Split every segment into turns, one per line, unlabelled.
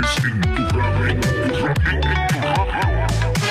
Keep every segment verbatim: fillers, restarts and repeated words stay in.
en tu radio, en tu radio.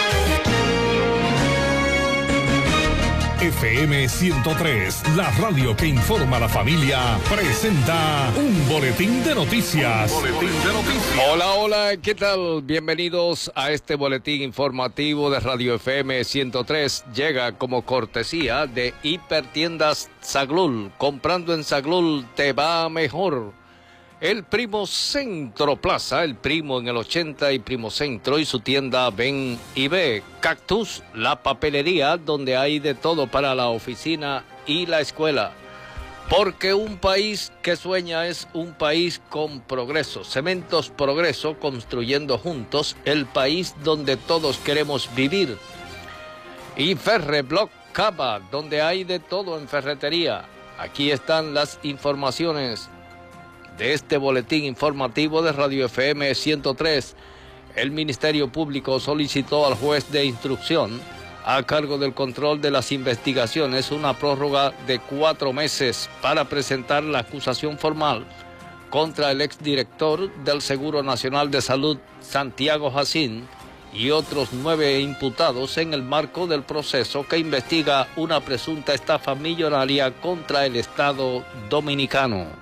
F M ciento tres, la radio que informa a la familia, presenta un boletín de noticias. Boletín de noticias.
Hola, hola, ¿qué tal? Bienvenidos a este boletín informativo de Radio F M ciento tres. Llega como cortesía de Hipertiendas Zaglul. Comprando en Zaglul te va mejor. El Primo Centro Plaza, el Primo en el ochenta y Primo Centro y su tienda Ven y Ve. Cactus, la papelería donde hay de todo para la oficina y la escuela. Porque un país que sueña es un país con progreso. Cementos Progreso, construyendo juntos el país donde todos queremos vivir. Y Ferreblock Cava, donde hay de todo en ferretería. Aquí están las informaciones de este boletín informativo de Radio F M ciento tres. El Ministerio Público solicitó al juez de instrucción a cargo del control de las investigaciones una prórroga de cuatro meses para presentar la acusación formal contra el exdirector del Seguro Nacional de Salud, Santiago Jacín, y otros nueve imputados en el marco del proceso que investiga una presunta estafa millonaria contra el Estado dominicano.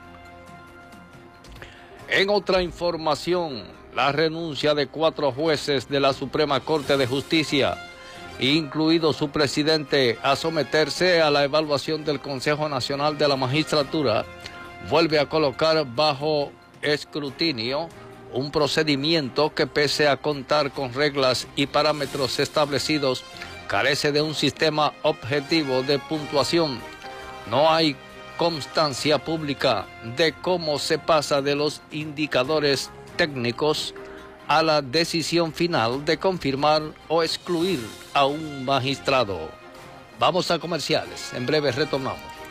En otra información, la renuncia de cuatro jueces de la Suprema Corte de Justicia, incluido su presidente, a someterse a la evaluación del Consejo Nacional de la Magistratura, vuelve a colocar bajo escrutinio un procedimiento que, pese a contar con reglas y parámetros establecidos, carece de un sistema objetivo de puntuación. No hay constancia pública de cómo se pasa de los indicadores técnicos a la decisión final de confirmar o excluir a un magistrado. Vamos a comerciales, en breve retomamos.